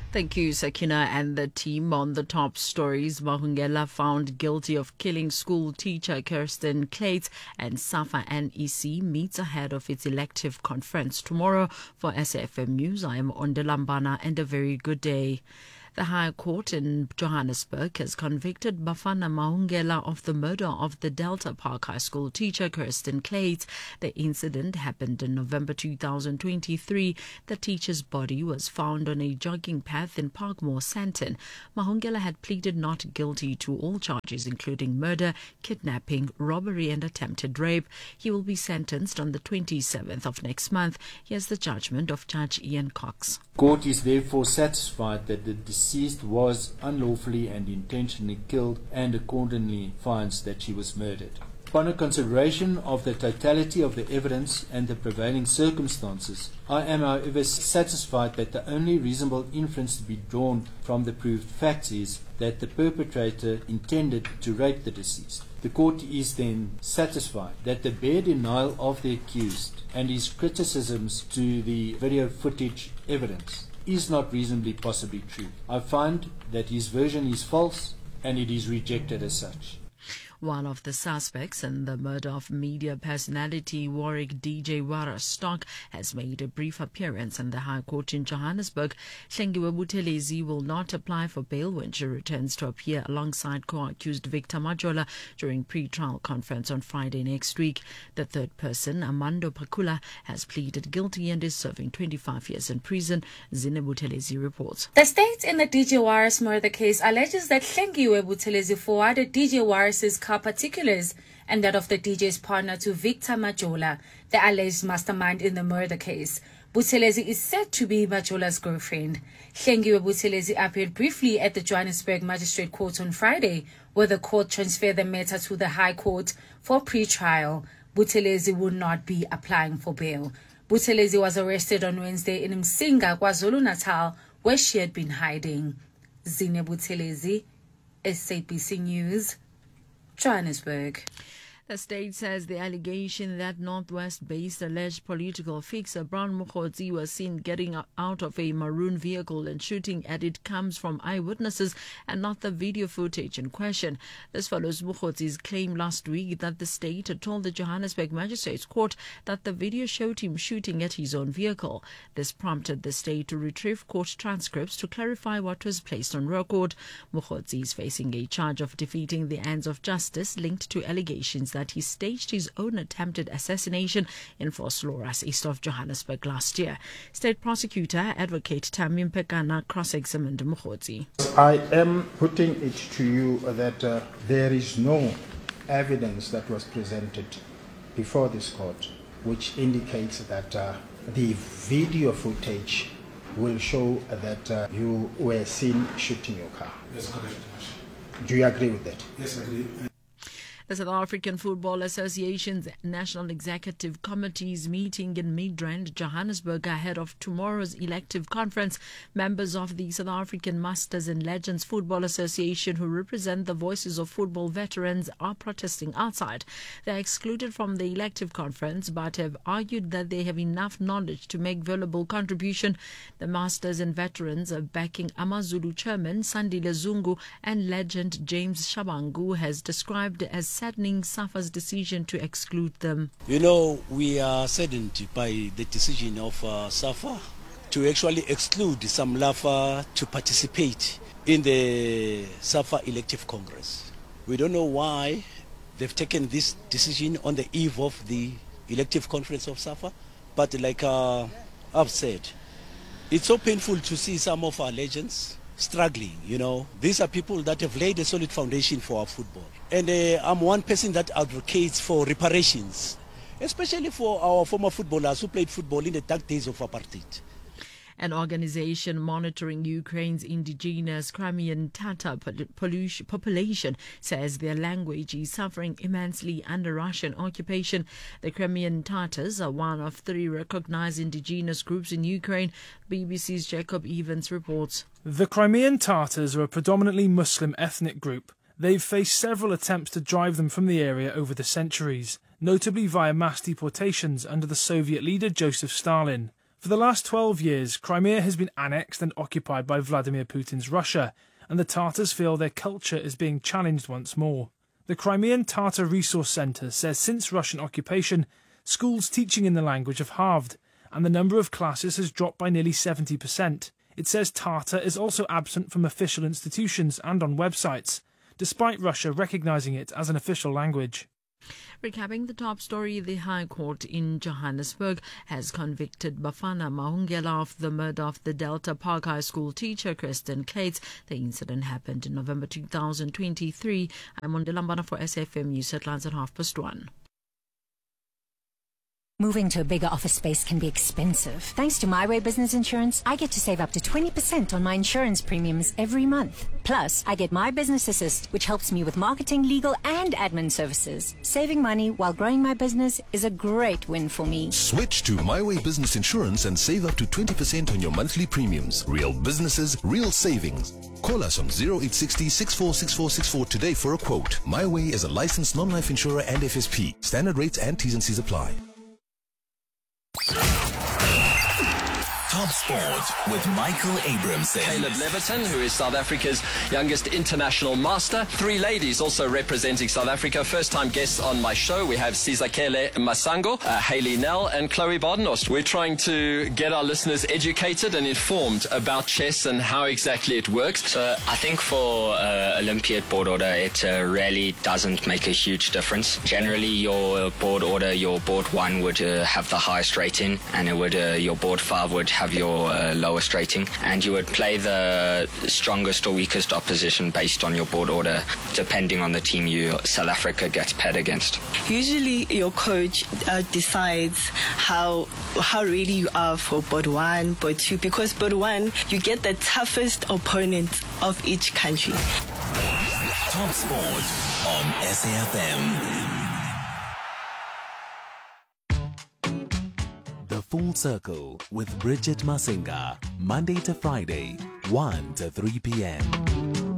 Thank you, Sakina and the team. On the top stories, Mahungela found guilty of killing school teacher Kirsten Clates, and SAFA NEC meets ahead of its elective conference tomorrow. For SAFM News, I am Ondelambana, and a very good day. The High Court in Johannesburg has convicted Bafana Mahungela of the murder of the Delta Park High School teacher Kirsten Clates. The incident happened in November 2023. The teacher's body was found on a jogging path in Parkmore, Sandton. Mahungela had pleaded not guilty to all charges, including murder, kidnapping, robbery and attempted rape. He will be sentenced on the 27th of next month. Here's the judgment of Judge Ian Cox. Court is therefore satisfied that the deceased was unlawfully and intentionally killed, and accordingly finds that she was murdered. Upon a consideration of the totality of the evidence and the prevailing circumstances, I am however satisfied that the only reasonable inference to be drawn from the proved facts is that the perpetrator intended to rape the deceased. The court is then satisfied that the bare denial of the accused and his criticisms to the video footage evidence is not reasonably possibly true. I find that his version is false and it is rejected as such. One of the suspects in the murder of media personality Warwick DJ Warastock has made a brief appearance in the High Court in Johannesburg. Hlengiwe Buthelezi will not apply for bail when she returns to appear alongside co-accused Victor Majola during pre-trial conference on Friday next week. The third person, Amando Pakula, has pleaded guilty and is serving 25 years in prison. Zine Buthelezi reports. The state in the DJ Waris murder case alleges that Hlengiwe Buthelezi forwarded DJ Waris's car particulars and that of the DJ's partner to Victor Majola, the alleged mastermind in the murder case. Buthelezi is said to be Majola's girlfriend. Hlengiwe Buthelezi appeared briefly at the Johannesburg Magistrate Court on Friday, where the court transferred the matter to the High Court for pre-trial. Buthelezi will not be applying for bail. Buthelezi was arrested on Wednesday in Msinga, KwaZulu-Natal, where she had been hiding. Zine Buthelezi, SABC News, Johannesburg. The state says the allegation that Northwest-based alleged political fixer Brown Mokgotsi was seen getting out of a maroon vehicle and shooting at it comes from eyewitnesses and not the video footage in question. This follows Mokgotsi's claim last week that the state had told the Johannesburg Magistrates Court that the video showed him shooting at his own vehicle. This prompted the state to retrieve court transcripts to clarify what was placed on record. Mokgotsi is facing a charge of defeating the ends of justice linked to allegations that he staged his own attempted assassination in Vosloorus, east of Johannesburg last year. State prosecutor Advocate Tammy Mpekana cross-examined Mokgotsi. I am putting it to you that there is no evidence that was presented before this court which indicates that the video footage will show that you were seen shooting your car. Yes, correct. Do you agree with that? Yes, I agree. The South African Football Association's National Executive Committee's meeting in Midrand, Johannesburg, ahead of tomorrow's elective conference. Members of the South African Masters and Legends Football Association, who represent the voices of football veterans, are protesting outside. They are excluded from the elective conference, but have argued that they have enough knowledge to make valuable contribution. The Masters and veterans are backing AmaZulu chairman Sandile Zungu and legend James Shabangu has described as saddening SAFA's decision to exclude them. You know, we are saddened by the decision of SAFA to actually exclude some LAFA to participate in the SAFA elective congress. We don't know why they've taken this decision on the eve of the elective conference of SAFA, but like I've said, it's so painful to see some of our legends struggling, you know. These are people that have laid a solid foundation for our football. And I'm one person that advocates for reparations, especially for our former footballers who played football in the dark days of apartheid. An organization monitoring Ukraine's indigenous Crimean Tatar population says their language is suffering immensely under Russian occupation. The Crimean Tatars are one of 3 recognized indigenous groups in Ukraine. BBC's Jacob Evans reports. The Crimean Tatars are a predominantly Muslim ethnic group. They've faced several attempts to drive them from the area over the centuries, notably via mass deportations under the Soviet leader Joseph Stalin. For the last 12 years, Crimea has been annexed and occupied by Vladimir Putin's Russia, and the Tatars feel their culture is being challenged once more. The Crimean Tatar Resource Centre says since Russian occupation, schools teaching in the language have halved, and the number of classes has dropped by nearly 70%. It says Tatar is also absent from official institutions and on websites, despite Russia recognising it as an official language. Recapping the top story, the High Court in Johannesburg has convicted Bafana Mahungela of the murder of the Delta Park High School teacher Kirsten Clates. The incident happened in November 2023. I'm on Delambana for SFM News Headlines at 1:30. Moving to a bigger office space can be expensive. Thanks to My Way Business Insurance, I get to save up to 20% on my insurance premiums every month. Plus, I get My Business Assist, which helps me with marketing, legal, and admin services. Saving money while growing my business is a great win for me. Switch to My Way Business Insurance and save up to 20% on your monthly premiums. Real businesses, real savings. Call us on 0860 646464 today for a quote. My Way is a licensed non-life insurer and FSP. Standard rates and T's and C's apply. Top Sport with Michael Abramson. Caleb Leverton, who is South Africa's youngest international master. 3 ladies also representing South Africa. First-time guests on my show. We have Sizakele Masango, Hayley Nell, and Chloe Badenhorst. We're trying to get our listeners educated and informed about chess and how exactly it works. So I think for Olympiad board order, it really doesn't make a huge difference. Generally, your board order, your board 1 would have the highest rating, and it would your board 5 would have your lowest rating, and you would play the strongest or weakest opposition based on your board order, depending on the team South Africa gets paired against. Usually your coach decides how ready you are for board 1, board 2, because board 1 you get the toughest opponent of each country. Top Sport on SAFM. The Full Circle with Bridget Masinga, Monday to Friday, 1 to 3 p.m.